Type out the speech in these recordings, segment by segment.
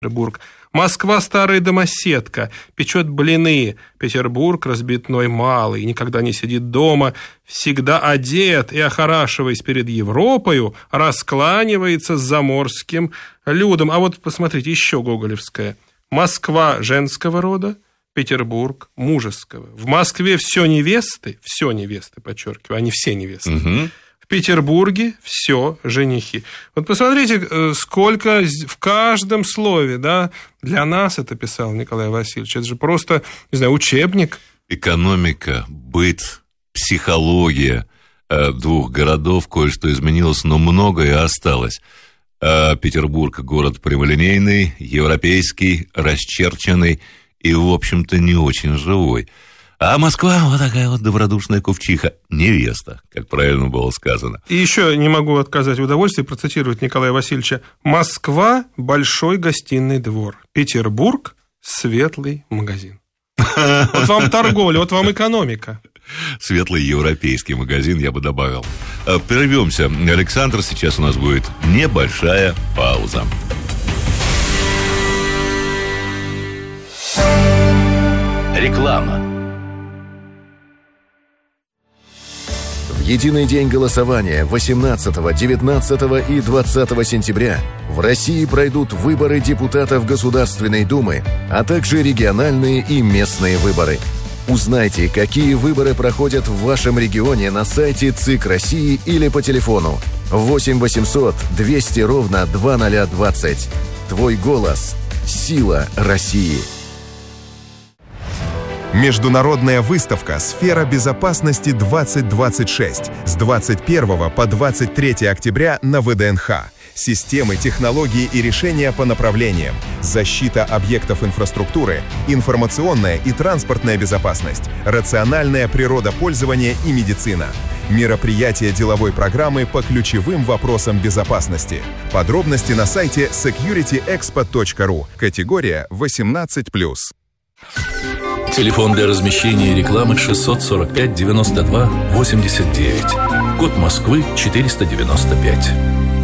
Петербург. Москва старая домоседка, печет блины. Петербург разбитной малый, никогда не сидит дома, всегда одет и, охорашиваясь перед Европою, раскланивается с заморским людом. А вот посмотрите, еще гоголевская. Москва женского рода, Петербург мужеского. В Москве все невесты, подчеркиваю, а не все невесты. Угу. В Петербурге все женихи. Вот посмотрите, сколько в каждом слове, да, для нас это писал Николай Васильевич. Это же просто, не знаю, учебник. Экономика, быт, психология двух городов, кое-что изменилось, но многое осталось. Петербург – город прямолинейный, европейский, расчерченный и, в общем-то, не очень живой. А Москва вот такая вот добродушная купчиха, невеста, как правильно было сказано. И еще не могу отказать в удовольствии процитировать Николая Васильевича. Москва – большой гостиный двор, Петербург – светлый магазин. Вот вам торговля, вот вам экономика. Светлый европейский магазин, я бы добавил. Прервемся, Александр, сейчас у нас будет небольшая пауза. Реклама. В единый день голосования 18, 19 и 20 сентября в России пройдут выборы депутатов Государственной Думы, а также региональные и местные выборы. Узнайте, какие выборы проходят в вашем регионе на сайте ЦИК России или по телефону 8 800 200 ровно 2020. Твой голос – сила России. Международная выставка «Сфера безопасности-2026» с 21 по 23 октября на ВДНХ. Системы, технологии и решения по направлениям: защита объектов инфраструктуры, информационная и транспортная безопасность, рациональное природопользование и медицина. Мероприятия деловой программы по ключевым вопросам безопасности. Подробности на сайте securityexpo.ru. Категория 18+. Телефон для размещения рекламы 645 92 89. Код Москвы 495.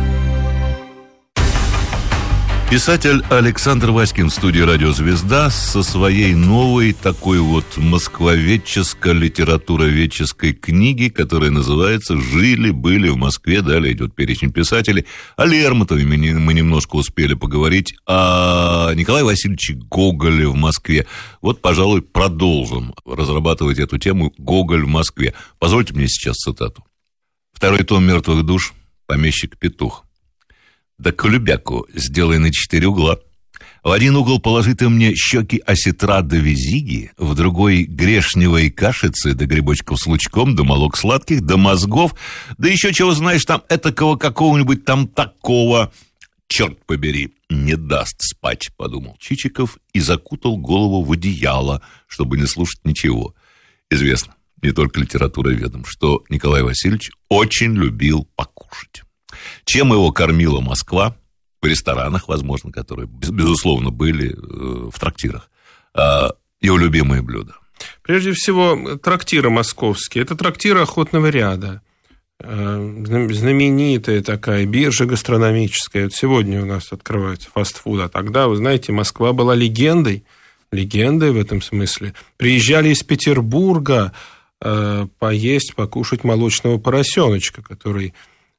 Писатель Александр Васькин в студии «Радио Звезда» со своей новой такой вот москвоведческо-литературоведческой книги, которая называется «Жили-были в Москве». Далее идет перечень писателей. О Лермонтове мы немножко успели поговорить, о Николае Васильевиче Гоголе в Москве. Вот, пожалуй, продолжим разрабатывать эту тему «Гоголь в Москве». Позвольте мне сейчас цитату. Второй том «Мертвых душ», помещик-петух. Да колюбяку сделай на 4 угла. В один угол положи ты мне щеки осетра да визиги, в другой грешневой кашицы да грибочков с лучком, да молок сладких, да мозгов, да еще чего знаешь там этакого какого-нибудь там такого. Черт побери, не даст спать, подумал Чичиков и закутал голову в одеяло, чтобы не слушать ничего. Известно, не только литературоведам, что Николай Васильевич очень любил покушать. Чем его кормила Москва, в ресторанах, возможно, которые, безусловно, были в трактирах, его любимые блюда? Прежде всего, трактиры московские. Это трактиры охотного ряда. Знаменитая такая биржа гастрономическая. Вот сегодня у нас открывается фастфуд, а тогда, вы знаете, Москва была легендой в этом смысле. Приезжали из Петербурга поесть, покушать молочного поросеночка, который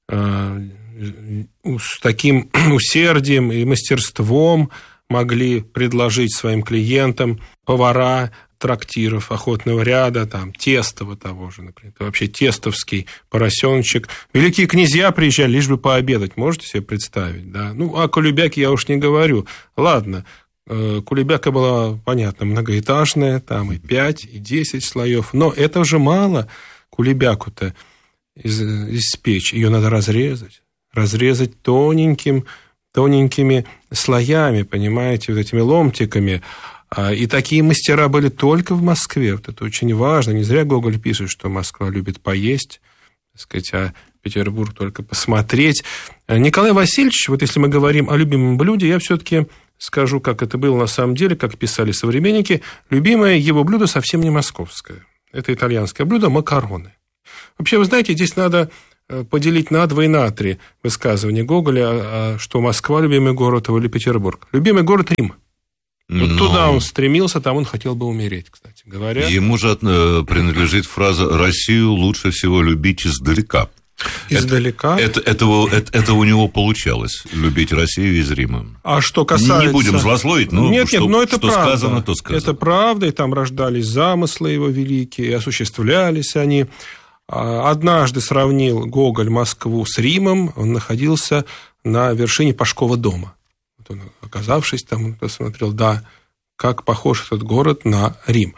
с таким усердием и мастерством могли предложить своим клиентам повара трактиров охотного ряда, там, Тестова того же, например, вообще тестовский поросеночек. Великие князья приезжали лишь бы пообедать, можете себе представить, да? Ну, о кулебяке я уж не говорю. Ладно, кулебяка была, понятно, многоэтажная, там и 5, и 10 слоев, но это уже мало кулебяку-то испечь, ее надо разрезать тоненькими слоями, понимаете, вот этими ломтиками. И такие мастера были только в Москве. Вот это очень важно. Не зря Гоголь пишет, что Москва любит поесть, так сказать, а Петербург только посмотреть. Николай Васильевич, вот если мы говорим о любимом блюде, я все-таки скажу, как это было на самом деле, как писали современники. Любимое его блюдо совсем не московское. Это итальянское блюдо – макароны. Вообще, вы знаете, здесь надо поделить на 2 и на 3 высказывания Гоголя, что Москва – любимый город или Петербург. Любимый город – Рим. Вот туда он стремился, там он хотел бы умереть, кстати говоря. Ему же принадлежит фраза «Россию лучше всего любить издалека». Издалека? Это у него получалось, любить Россию из Рима. А что касается... Не будем злословить, но нет, но это что правда. Сказано, то сказано. Это правда, и там рождались замыслы его великие, и осуществлялись они. Однажды сравнил Гоголь Москву с Римом, он находился на вершине Пашкова дома. Вот он, оказавшись там, он посмотрел, да, как похож этот город на Рим.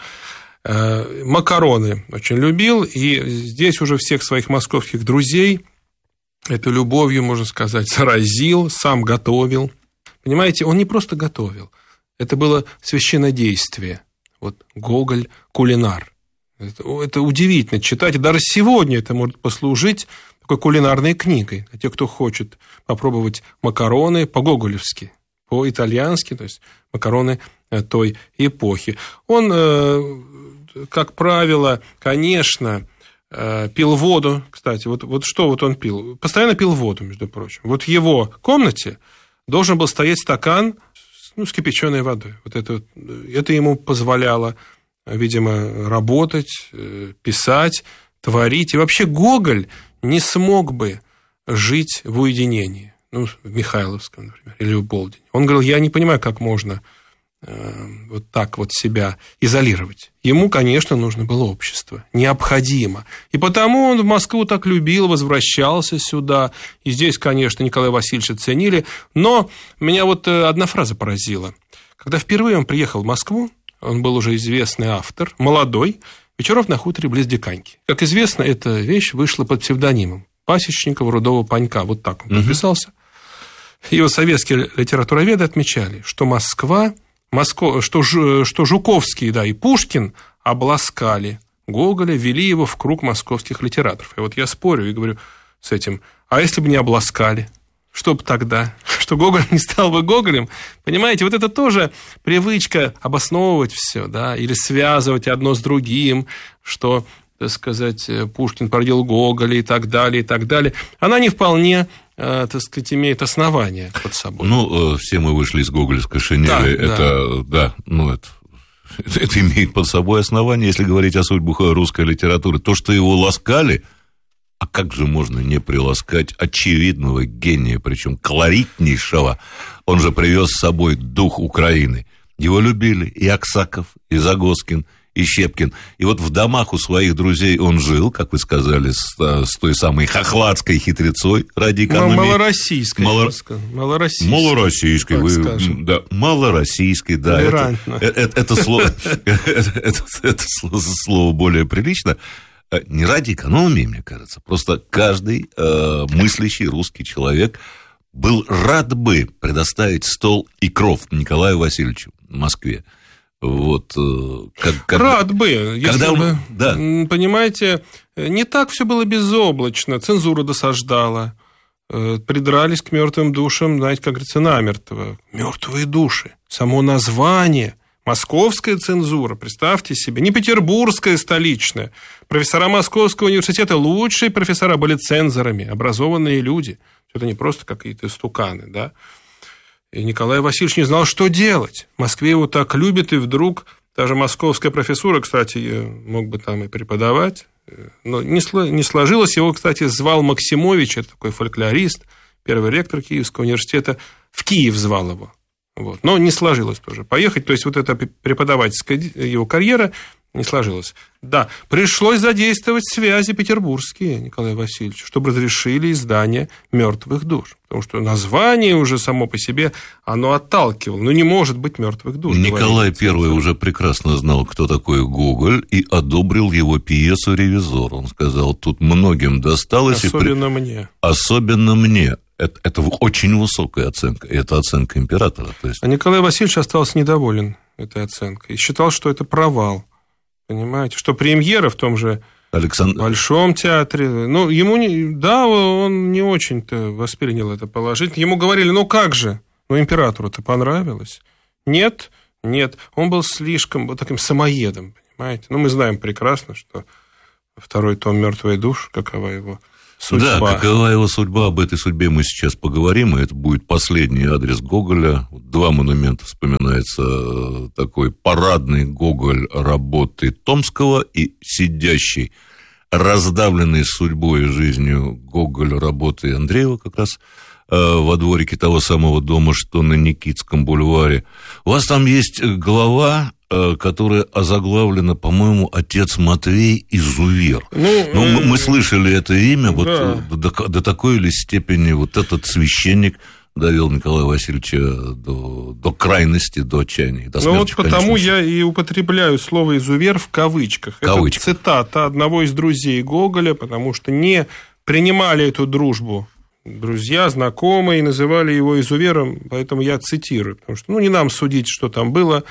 Макароны очень любил, и здесь уже всех своих московских друзей этой любовью, можно сказать, заразил, сам готовил. Понимаете, он не просто готовил, это было священнодействие. Вот Гоголь кулинар. Это удивительно читать, и даже сегодня это может послужить такой кулинарной книгой. Для тех, кто хочет попробовать макароны по-гоголевски, по-итальянски, то есть макароны той эпохи. Он, как правило, конечно, пил воду. Кстати, вот что вот он пил? Постоянно пил воду, между прочим. Вот в его комнате должен был стоять стакан с кипяченой водой. Вот это ему позволяло, видимо, работать, писать, творить. И вообще Гоголь не смог бы жить в уединении. В Михайловском, например, или в Болдине. Он говорил, я не понимаю, как можно вот так вот себя изолировать. Ему, конечно, нужно было общество, необходимо. И потому он в Москву так любил, возвращался сюда. И здесь, конечно, Николая Васильевича ценили. Но меня вот одна фраза поразила. Когда впервые он приехал в Москву, он был уже известный автор, молодой, «Вечеров на хуторе близ Диканьки». Как известно, эта вещь вышла под псевдонимом Пасечникова Рудого Панька. Вот так он подписался. И вот советские литературоведы отмечали, что что Жуковский, да, и Пушкин обласкали Гоголя, ввели его в круг московских литераторов. И вот я спорю и говорю с этим, а если бы не обласкали, что бы тогда? Что Гоголь не стал бы Гоголем? Понимаете, вот это тоже привычка обосновывать все, да, или связывать одно с другим, что, так сказать, Пушкин породил Гоголя и так далее, и так далее. Она не вполне, так сказать, имеет основания под собой. Все мы вышли из гоголевской шинели. Это имеет под собой основание, если говорить о судьбах русской литературы. То, что его ласкали, а как же можно не приласкать очевидного гения, причем колоритнейшего? Он же привез с собой дух Украины. Его любили и Аксаков, и Загоскин, и Щепкин. И вот в домах у своих друзей он жил, как вы сказали, с той самой хохладской хитрецой ради экономии. Малороссийской. Малороссийской. Малороссийской, да. Толерантно. Это слово более прилично. Не ради экономии, мне кажется. Просто каждый мыслящий русский человек был рад бы предоставить стол и кров Николаю Васильевичу в Москве. Вот, рад бы, если бы, да. Понимаете, не так все было безоблачно, цензура досаждала, придрались к мертвым душам, знаете, как говорится, намертво. Мертвые души, само название, московская цензура, представьте себе, не петербургская, столичная. Профессора Московского университета, лучшие профессора, были цензорами, образованные люди. Это не просто какие-то стуканы, да. И Николай Васильевич не знал, что делать. В Москве его так любят, и вдруг даже московская профессура, кстати, мог бы там и преподавать, но не сложилось. Его, кстати, звал Максимович, это такой фольклорист, первый ректор Киевского университета, в Киев звал его. Вот. Но не сложилось тоже поехать, то есть вот эта преподавательская его карьера не сложилась. Да, пришлось задействовать связи петербургские, Николай Васильевич, чтобы разрешили издание «Мертвых душ». Потому что название уже само по себе, оно отталкивало. Не может быть «Мертвых душ». Николай I уже прекрасно знал, кто такой Гоголь, и одобрил его пьесу «Ревизор». Он сказал, тут многим досталось. Особенно мне. Особенно мне. Это очень высокая оценка. Это оценка императора. То есть... А Николай Васильевич остался недоволен этой оценкой и считал, что это провал. Понимаете, что премьера в том же Большом театре, он не очень-то воспринял это положительно. Ему говорили, как же, императору-то понравилось. Нет, он был слишком таким самоедом, понимаете. Мы знаем прекрасно, что второй том «Мертвая душ», какова его судьба. Да, какова его судьба, об этой судьбе мы сейчас поговорим, и это будет последний адрес Гоголя. Два монумента вспоминается, такой парадный Гоголь работы Томского и сидящий, раздавленный судьбой и жизнью Гоголь работы Андреева как раз во дворике того самого дома, что на Никитском бульваре. У вас там есть глава, которая озаглавлена, по-моему, «Отец Матвей изувер». Мы слышали это имя, да. Вот до такой ли степени вот этот священник довел Николая Васильевича до крайности, до отчаяния. До смерти, вот потому я и употребляю слово «изувер» в кавычках. Это цитата одного из друзей Гоголя, потому что не принимали эту дружбу друзья, знакомые, называли его изувером, поэтому я цитирую, потому что не нам судить, что там было.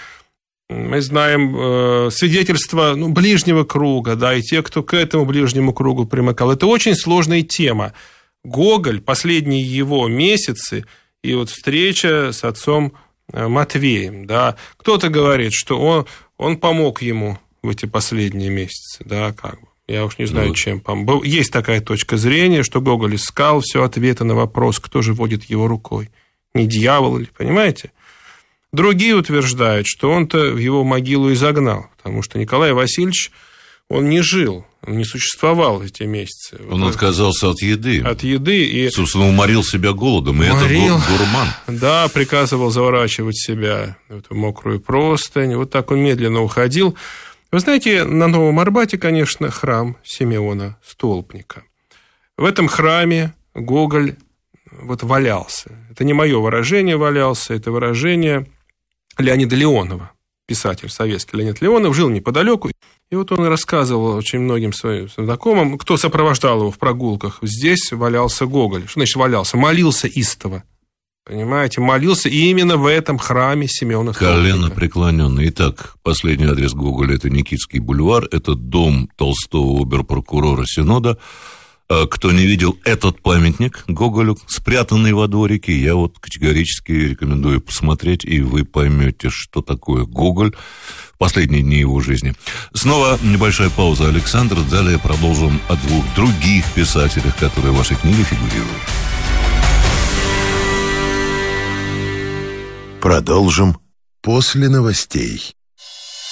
Мы знаем свидетельства ближнего круга, да, и те, кто к этому ближнему кругу примыкал. Это очень сложная тема. Гоголь, последние его месяцы, и вот встреча с отцом Матвеем, да. Кто-то говорит, что он помог ему в эти последние месяцы, да, как бы. Я уж не знаю, чем помог. Есть такая точка зрения, что Гоголь искал все ответы на вопрос, кто же водит его рукой. Не дьявол ли, понимаете? Другие утверждают, что он-то в его могилу и загнал, потому что Николай Васильевич, он не жил, он не существовал в эти месяцы. Он отказался от еды. От еды. И собственно, уморил себя голодом, и это гурман. Да, приказывал заворачивать себя в эту мокрую простынь. Вот так он медленно уходил. Вы знаете, на Новом Арбате, конечно, храм Симеона Столпника. В этом храме Гоголь валялся. Это не мое выражение «валялся», это выражение Леонида Леонова, писатель советский Леонид Леонов, жил неподалеку. И вот он рассказывал очень многим своим знакомым, кто сопровождал его в прогулках. Здесь валялся Гоголь. Что значит валялся? Молился истово. Понимаете, молился именно в этом храме Симеона Столпника. Колено преклоненное. Итак, последний адрес Гоголя – это Никитский бульвар, это дом Толстого оберпрокурора Синода. Кто не видел этот памятник Гоголю, спрятанный во дворике, я категорически рекомендую посмотреть, и вы поймете, что такое Гоголь в последние дни его жизни. Снова небольшая пауза, Александр. Далее продолжим о двух других писателях, которые в вашей книге фигурируют. Продолжим после новостей.